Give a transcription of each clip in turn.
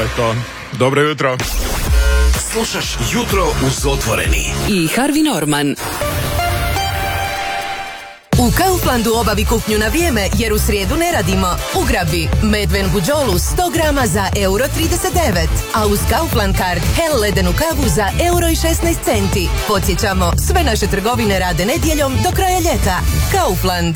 je to. Dobro jutro. Slušaš Jutro uz Otvoreni. I Harvey Norman. U Kauflandu obavi kupnju na vrijeme jer u srijedu ne radimo. Ugrabi Medven Buđolu 100 grama za €1,39, a uz Kaufland Card Hell ledenu kavu za €1,16. Podsjećamo, sve naše trgovine rade nedjeljom do kraja ljeta. Kaufland.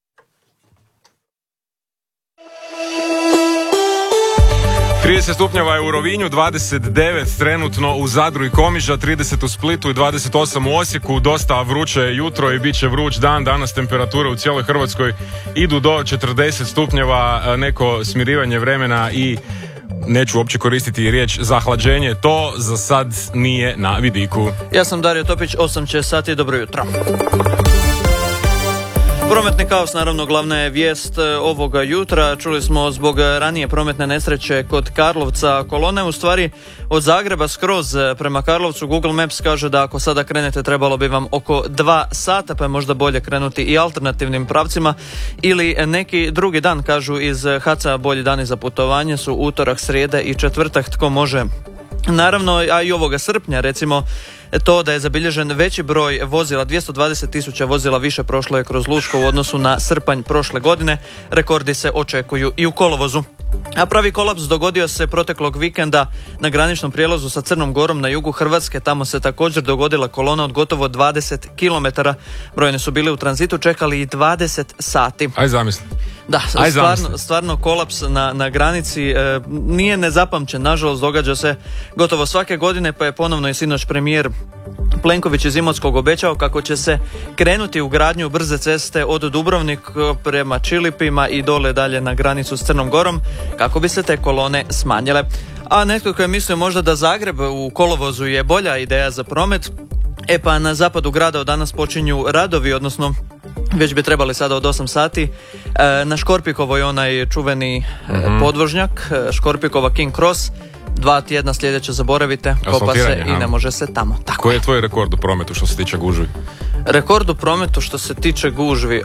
...30 stupnjeva je u Rovinju, 29 trenutno u Zadru i Komiža, 30 u Splitu i 28 u Osijeku. Dosta vruće jutro i bit će vruć dan. Danas temperature u cijeloj Hrvatskoj idu do 40 stupnjeva, neko smirivanje vremena i neću uopće koristiti riječ zahlađenje. To za sad nije na vidiku. Ja sam Dario Topić, 8 će sati, dobro jutro. Prometni kaos, naravno, glavna je vijest ovoga jutra. Čuli smo zbog ranije prometne nesreće kod Karlovca kolone, u stvari od Zagreba skroz prema Karlovcu. Google Maps kaže da ako sada krenete trebalo bi vam oko 2 sata, pa je možda bolje krenuti i alternativnim pravcima ili neki drugi dan, kažu iz HAC-a. Bolji dani za putovanje su utorak, srijeda i četvrtak, tko može. Naravno, a i ovoga srpnja, recimo, to da je zabilježen veći broj vozila, 220.000 vozila više prošlo je kroz Lučko u odnosu na srpanj prošle godine. Rekordi se očekuju i u kolovozu. A pravi kolaps dogodio se proteklog vikenda na graničnom prijelazu sa Crnom Gorom na jugu Hrvatske. Tamo se također dogodila kolona od gotovo 20 km. Brojni su bili u tranzitu, čekali i 20 sati. Aj zamisli. Da, stvarno kolaps na granici nije nezapamćen, nažalost događa se gotovo svake godine, pa je ponovno i sinoć premijer Plenković iz Imotskog obećao kako će se krenuti u gradnju brze ceste od Dubrovnika prema Čilipima i dole dalje na granicu s Crnom Gorom kako bi se te kolone smanjile. A netko koji je mislio možda da Zagreb u kolovozu je bolja ideja za promet, pa na zapadu grada od danas počinju radovi, odnosno već bi trebali sada od 8 sati. Na Škorpikovoj onaj čuveni podvožnjak, Škorpikova King Cross, 2 tjedna sljedeće zaboravite, kopa se i ne može se tamo. Tako. Koji je tvoj rekord u prometu što se tiče gužvi? Rekord u prometu što se tiče gužvi?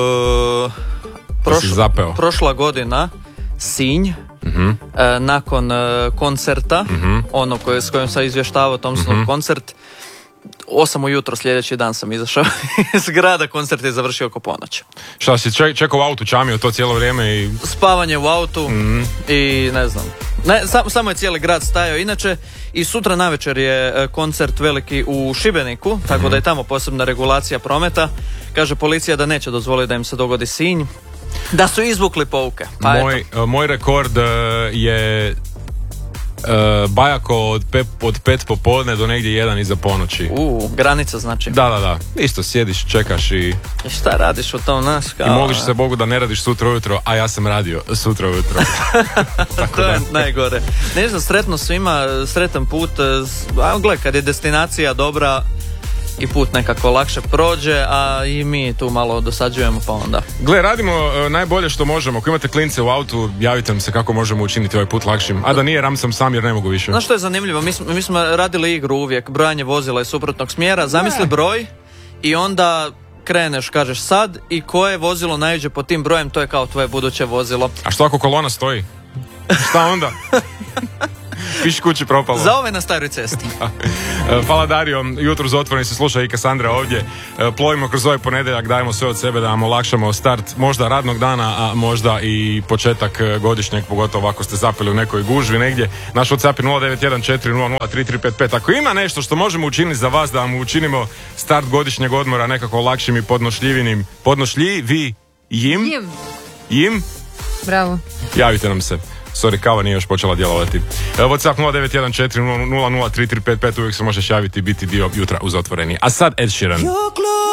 Prošla godina Sinj, nakon koncerta, ono s kojim sam izvještavao, Thompsonov koncert, 8 ujutro sljedeći dan sam izašao iz grada, koncert je završio oko ponoći. Šta si čekao u autu, čamio to cijelo vrijeme i... Spavanje u autu i ne znam. Samo je cijeli grad stajao. Inače, i sutra navečer je koncert veliki u Šibeniku, tako da je tamo posebna regulacija prometa. Kaže policija da neće dozvoliti da im se dogodi Sinj, da su izvukli pouke. Pa moj rekord je... Bajako od 5 popodne do negdje 1 iza ponoći. Granica znači. Da. Isto sjediš, čekaš i šta radiš u tom nas? I moliš se Bogu da ne radiš sutra ujutro, a ja sam radio sutra ujutro. To je najgore. Ne znam, sretno svima, sretan put. Gle, kad je destinacija dobra i put nekako lakše prođe, a i mi tu malo dosađujemo, pa onda. Gle, radimo najbolje što možemo. Ako imate klince u autu, javite nam se kako možemo učiniti ovaj put lakšim. A da nije, ram sam jer ne mogu više. Znaš što je zanimljivo? Mi smo radili igru uvijek, brojanje vozila iz suprotnog smjera. Zamisli broj i onda kreneš, kažeš sad, i koje vozilo naiđe po tim brojem, to je kao tvoje buduće vozilo. A što ako kolona stoji? Šta onda? Piši kući propalo. Za ove na staroj cesti. Hvala Dario, jutro uz Otvoreni se sluša i Kasandra ovdje. Plovimo kroz ovaj ponedjeljak, dajemo sve od sebe da vam olakšamo start možda radnog dana, a možda i početak godišnjeg, pogotovo ako ste zapeli u nekoj gužvi negdje. Naš WhatsApp je 0914003355. Ako ima nešto što možemo učiniti za vas da vam učinimo start godišnjeg odmora nekako lakšim i podnošljivim. Jim? Bravo. Javite nam se. Sorry, kava nije još počela djelovati. WhatsApp 0914003355, uvijek se možeš javiti i biti dio jutra uz Otvoreni. A sad Ed Sheeran.